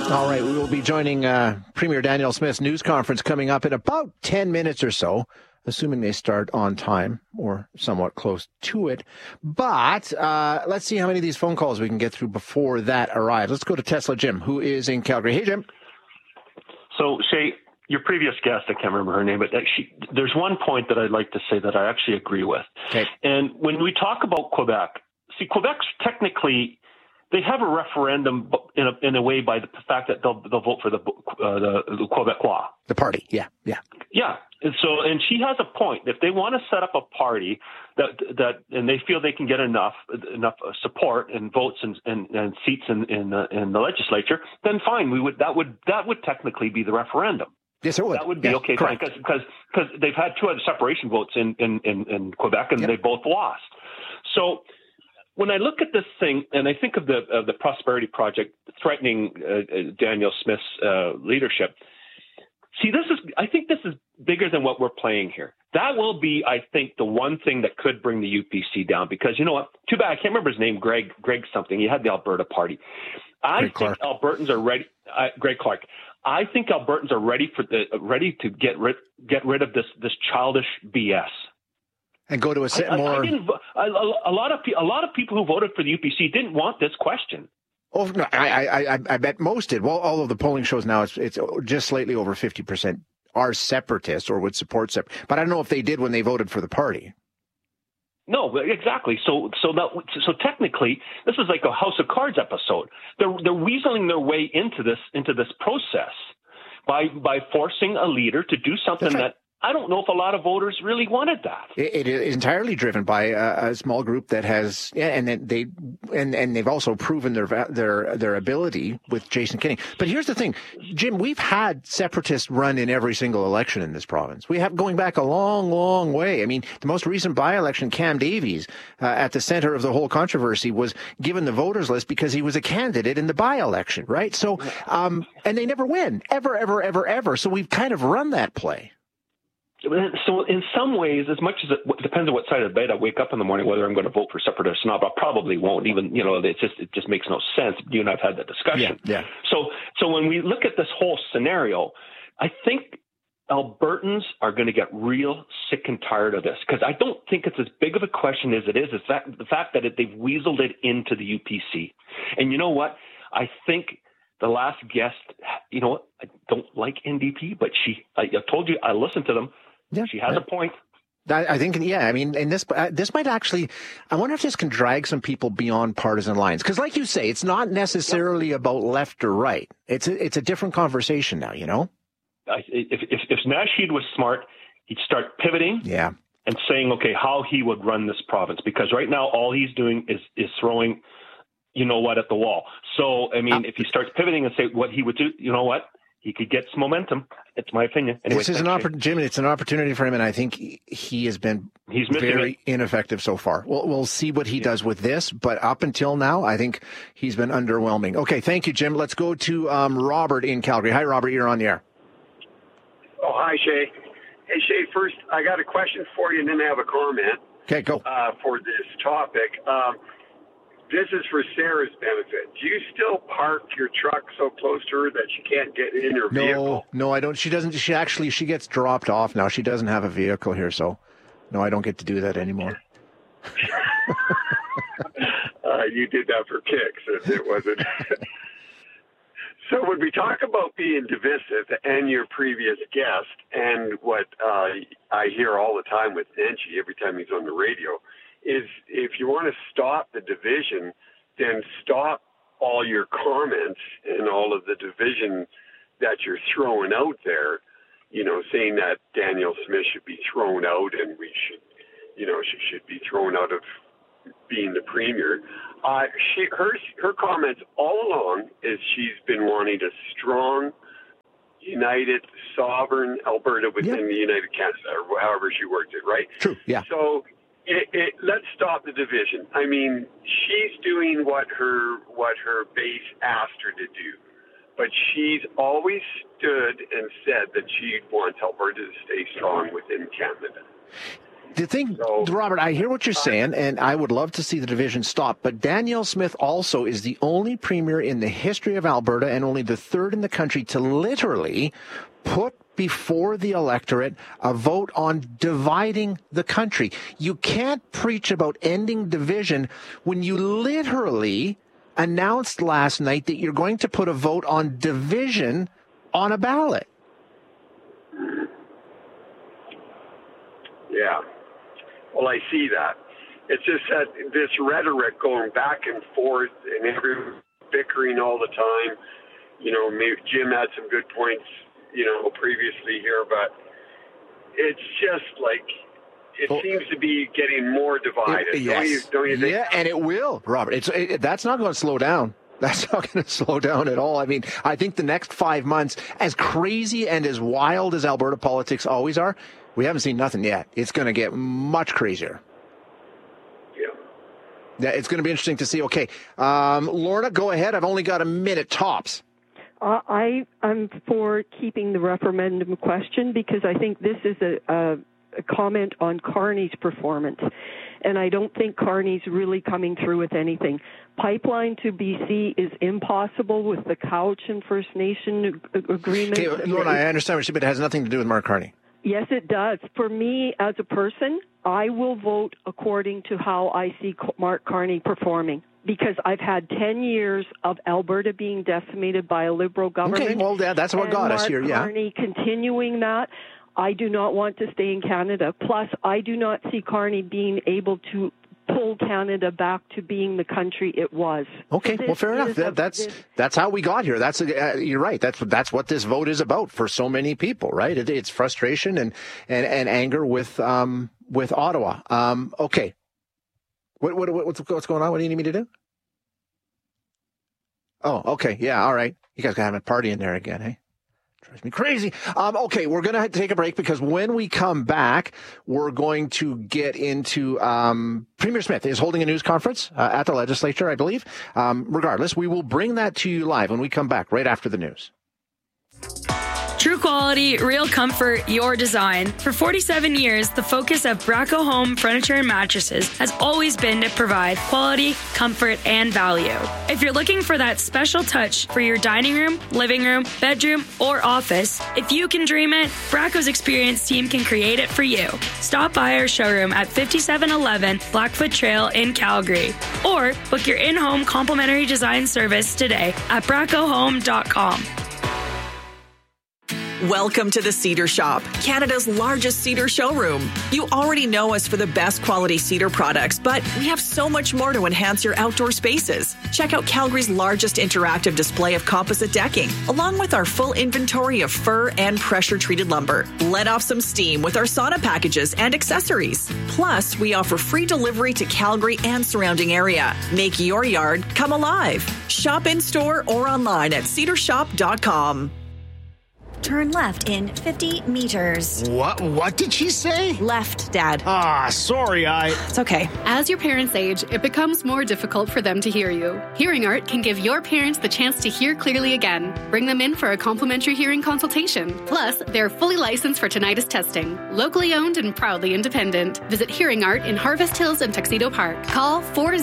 All right, we will be joining Premier Danielle Smith's news conference coming up in about 10 minutes or so, assuming they start on time or somewhat close to it. But let's see how many of these phone calls we can get through before that arrives. Let's go to Tesla Jim, who is in Calgary. Hey, Jim. So, Shay, your previous guest, I can't remember her name, but there's one point that I'd like to say that I actually agree with. Okay. And when we talk about Quebec, see, Quebec's technically, they have a referendum in a way by the fact that they'll vote for the Quebecois. The party, yeah. Yeah, and she has a point. If they want to set up a party that and they feel they can get enough support and votes and seats in the legislature, then fine. That would technically be the referendum. Yes, it would. That would be okay, fine, because they've had two other separation votes in Quebec and they both lost. So when I look at this thing and I think of the Prosperity Project threatening Danielle Smith's leadership, see, I think this is bigger than what we're playing here. That will be, I think, the one thing that could bring the UPC down, because you know what? Too bad I can't remember his name. Greg something. He had the Alberta Party. I think Albertans are ready. Greg Clark. I think Albertans are ready to get rid of this childish BS. And go to a lot of people who voted for the UPC didn't want this question. Oh no, I bet most did. Well, all of the polling shows now it's just slightly over 50% are separatists or would support but I don't know if they did when they voted for the party. No, exactly. So technically, this is like a House of Cards episode. They're weaseling their way into this process by forcing a leader to do something that I don't know if a lot of voters really wanted that. It is entirely driven by a small group that has, and they've also proven their ability with Jason Kenney. But here's the thing, Jim, we've had separatists run in every single election in this province. We have going back a long, long way. I mean, the most recent by-election, Cam Davies, at the center of the whole controversy, was given the voters list because he was a candidate in the by-election, right? So, and they never win, ever. So we've kind of run that play. So in some ways, as much as it depends on what side of the bed I wake up in the morning, whether I'm going to vote for separatists or not, but I probably won't. Even, it just makes no sense. You and I've had that discussion. Yeah. So when we look at this whole scenario, I think Albertans are going to get real sick and tired of this, because I don't think it's as big of a question as it is. It's the fact that they've weaseled it into the UPC. And you know what? I think the last guest, I don't like NDP, but I told you, I listened to them. Yeah, she has a point. I think, I mean, and this might actually, I wonder if this can drag some people beyond partisan lines. Because like you say, it's not necessarily about left or right. It's a different conversation now, If Nasheed was smart, he'd start pivoting and saying, okay, how he would run this province. Because right now, all he's doing is throwing, at the wall. So, I mean, if he starts pivoting and say what he would do, he could get some momentum. It's my opinion. Anyway, this is Jim, it's an opportunity for him, and I think he has been very ineffective so far. We'll see what he does with this, but up until now, I think he's been underwhelming. Okay, thank you, Jim. Let's go to Robert in Calgary. Hi, Robert. You're on the air. Oh, hi, Shay. Hey, Shay, first, I got a question for you, and then I have a comment. Okay, go. For this topic. This is for Sarah's benefit. Do you still park your truck so close to her that she can't get in her vehicle? No, I don't. She doesn't. She gets dropped off now. She doesn't have a vehicle here, so no, I don't get to do that anymore. You did that for kicks. It wasn't. So when we talk about being divisive, and your previous guest, and what I hear all the time with Nenshi every time he's on the radio, is if you want to stop the division, then stop all your comments and all of the division that you're throwing out there, saying that Danielle Smith should be thrown out and she should be thrown out of being the premier. Her comments all along is she's been wanting a strong, united, sovereign Alberta within the United Canada, or however she worked it, right? True, yeah. So let's stop the division. I mean, she's doing what her base asked her to do, but she's always stood and said that she wants Alberta to stay strong within Canada. The thing, Robert, I hear what you're saying, and I would love to see the division stop, but Danielle Smith also is the only premier in the history of Alberta and only the third in the country to literally put before the electorate a vote on dividing the country. You can't preach about ending division when you literally announced last night that you're going to put a vote on division on a ballot. Yeah. Well, I see that. It's just that this rhetoric going back and forth and everyone bickering all the time. You know, maybe Jim had some good points, you know, previously here, but it's just like it seems to be getting more divided. Yes. Don't you think? Yeah, and it will, Robert. That's not going to slow down. That's not going to slow down at all. I mean, I think the next 5 months, as crazy and as wild as Alberta politics always are, we haven't seen nothing yet. It's going to get much crazier. Yeah, it's going to be interesting to see. Okay, Lorna, go ahead. I've only got a minute tops. I'm for keeping the referendum question because I think this is a comment on Carney's performance. And I don't think Carney's really coming through with anything. Pipeline to BC is impossible with the Couch and First Nation agreement. Okay, Lorna, I understand what you said, but it has nothing to do with Mark Carney. Yes, it does. For me, as a person, I will vote according to how I see Mark Carney performing. Because I've had 10 years of Alberta being decimated by a Liberal government. Okay, well, that's what got us here, yeah. Mark Carney continuing that. I do not want to stay in Canada. Plus, I do not see Carney being able to pull Canada back to being the country it was. Okay, well, fair enough. That's how we got here. You're right. That's what this vote is about for so many people, right? It's frustration and anger with Ottawa. Okay. What's going on? What do you need me to do? Oh, okay. Yeah, all right. You guys got to have a party in there again, hey? Drives me crazy. Okay, we're going to take a break because when we come back, we're going to get into Premier Smith is holding a news conference at the legislature, I believe. Regardless, we will bring that to you live when we come back right after the news. True quality, real comfort, your design. For 47 years, the focus of Braco Home Furniture and Mattresses has always been to provide quality, comfort, and value. If you're looking for that special touch for your dining room, living room, bedroom, or office, if you can dream it, Braco's experienced team can create it for you. Stop by our showroom at 5711 Blackfoot Trail in Calgary, or book your in-home complimentary design service today at bracohome.com. Welcome to the Cedar Shop, Canada's largest cedar showroom. You already know us for the best quality cedar products, but we have so much more to enhance your outdoor spaces. Check out Calgary's largest interactive display of composite decking, along with our full inventory of fir and pressure-treated lumber. Let off some steam with our sauna packages and accessories. Plus, we offer free delivery to Calgary and surrounding area. Make your yard come alive. Shop in-store or online at cedarshop.com. Turn left in 50 meters. What did she say? Left, Dad. Sorry, It's okay. As your parents age, it becomes more difficult for them to hear you. Hearing Art can give your parents the chance to hear clearly again. Bring them in for a complimentary hearing consultation. Plus, they're fully licensed for tinnitus testing. Locally owned and proudly independent. Visit Hearing Art in Harvest Hills and Tuxedo Park. Call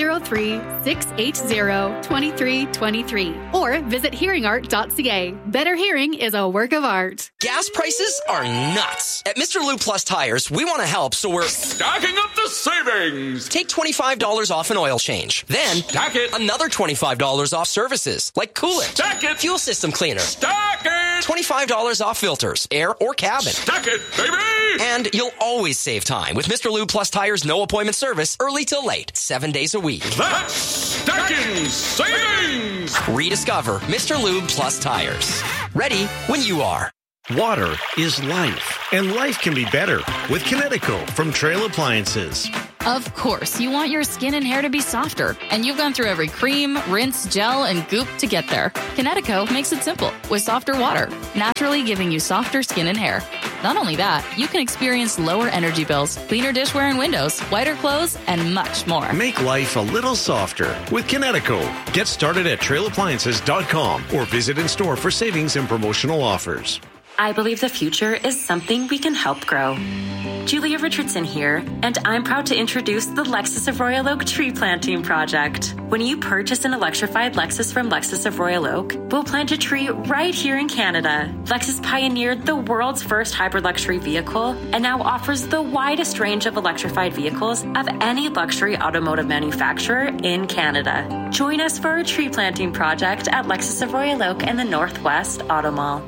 403-680-2323 or visit hearingart.ca. Better hearing is a work of art. Gas prices are nuts. At Mr. Lube Plus Tires, we want to help, so we're stacking up the savings. Take $25 off an oil change. Then stack it. Another $25 off services, like coolant. Stack it. Fuel system cleaner. Stack it. $25 off filters, air or cabin. Stack it, baby. And you'll always save time with Mr. Lube Plus Tires' no appointment service, early till late, 7 days a week. That's stacking savings. Rediscover Mr. Lube Plus Tires. Ready when you are. Water is life, and life can be better with Kinetico from Trail Appliances. Of course, you want your skin and hair to be softer, and you've gone through every cream, rinse, gel, and goop to get there. Kinetico makes it simple with softer water, naturally giving you softer skin and hair. Not only that, you can experience lower energy bills, cleaner dishware and windows, whiter clothes, and much more. Make life a little softer with Kinetico. Get started at trailappliances.com or visit in store for savings and promotional offers. I believe the future is something we can help grow. Julia Richardson here, and I'm proud to introduce the Lexus of Royal Oak Tree Planting Project. When you purchase an electrified Lexus from Lexus of Royal Oak, we'll plant a tree right here in Canada. Lexus pioneered the world's first hybrid luxury vehicle and now offers the widest range of electrified vehicles of any luxury automotive manufacturer in Canada. Join us for our tree planting project at Lexus of Royal Oak and the Northwest Auto Mall.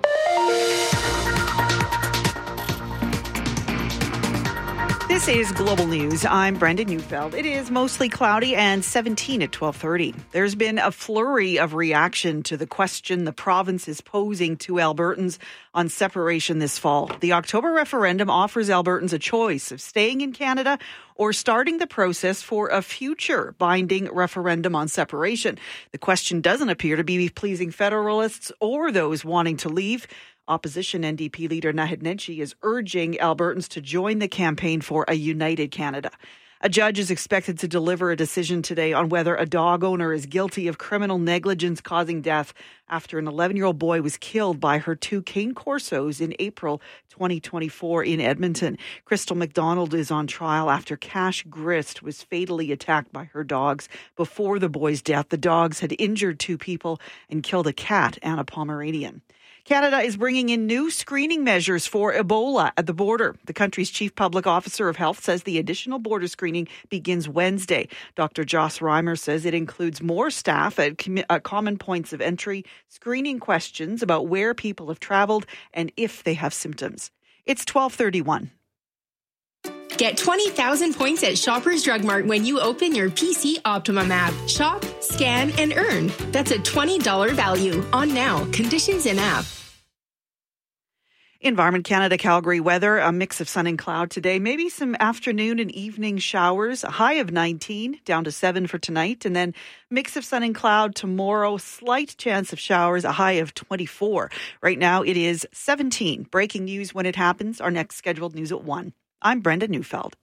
This is Global News. I'm Brenda Neufeld. It is mostly cloudy and 17 at 12:30. There's been a flurry of reaction to the question the province is posing to Albertans on separation this fall. The October referendum offers Albertans a choice of staying in Canada or starting the process for a future binding referendum on separation. The question doesn't appear to be pleasing federalists or those wanting to leave. Opposition NDP leader Naheed Nenshi is urging Albertans to join the campaign for a united Canada. A judge is expected to deliver a decision today on whether a dog owner is guilty of criminal negligence causing death after an 11-year-old boy was killed by her 2 Cane Corsos in April 2024 in Edmonton. Crystal McDonald is on trial after Cash Grist was fatally attacked by her dogs. Before the boy's death, the dogs had injured 2 people and killed a cat and a Pomeranian. Canada is bringing in new screening measures for Ebola at the border. The country's chief public officer of health says the additional border screening begins Wednesday. Dr. Joss Reimer says it includes more staff at common points of entry, screening questions about where people have traveled and if they have symptoms. It's 12:31. Get 20,000 points at Shoppers Drug Mart when you open your PC Optimum app. Shop, scan, and earn. That's a $20 value. On now. Conditions in app. Environment Canada Calgary weather, a mix of sun and cloud today. Maybe some afternoon and evening showers, a high of 19, down to 7 for tonight. And then mix of sun and cloud tomorrow, slight chance of showers, a high of 24. Right now it is 17. Breaking news when it happens. Our next scheduled news at 1. I'm Brenda Neufeld.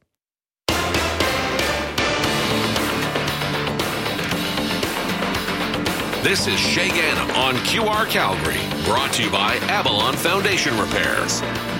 This is Shay Gannon on QR Calgary, brought to you by Avalon Foundation Repairs.